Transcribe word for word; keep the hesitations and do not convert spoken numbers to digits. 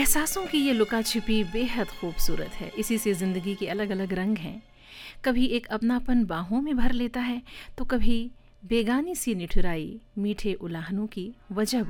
एहसासों की ये लुका छिपी बेहद खूबसूरत है। इसी से ज़िंदगी के अलग अलग रंग हैं। कभी एक अपनापन बाहों में भर लेता है तो कभी बेगानी सी निठुराई मीठे उलाहनों की वजह